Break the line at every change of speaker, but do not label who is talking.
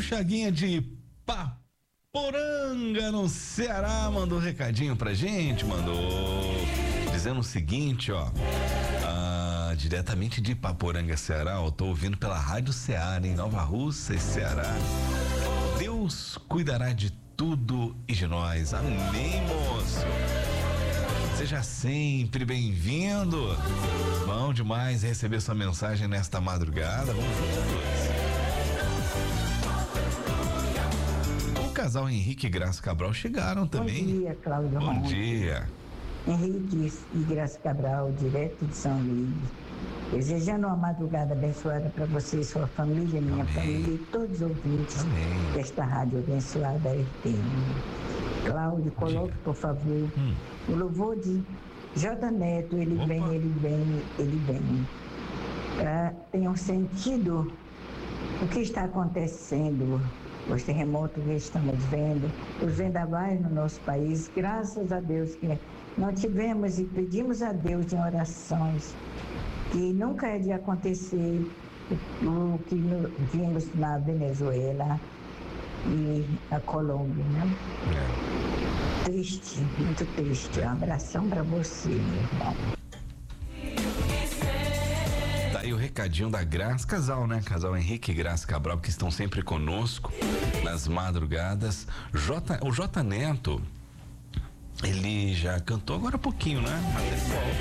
Chaguinha de Paporanga, no Ceará, mandou um recadinho pra gente, dizendo o seguinte, ó. Diretamente de Paporanga, Ceará, eu tô ouvindo pela Rádio Ceará, em Nova Russa, Ceará. Deus cuidará de tudo e de nós. Amém, moço. Seja sempre bem-vindo. Bom demais receber sua mensagem nesta madrugada. Vamos juntos. O casal Henrique e Graça Cabral chegaram também.
Bom dia, Cláudio.
Bom dia.
Henrique e Graça Cabral, direto de São Luís. Desejando uma madrugada abençoada para você e sua família, minha família e todos os ouvintes desta rádio abençoada RTM. Cláudio, coloque, por favor, o louvor de J. Neto, ele vem. Tenham sentido o que está acontecendo, os terremotos que estamos vendo, os vendavais no nosso país. Graças a Deus que não tivemos e pedimos a Deus em orações que nunca é de acontecer o que vimos na Venezuela e na Colômbia, né? Triste, muito triste. Um abração para você, meu irmão.
Tá aí o recadinho da Graça, casal, né? Casal Henrique e Graça Cabral, que estão sempre conosco nas madrugadas. O J. Neto, ele já cantou agora há pouquinho, né? Mas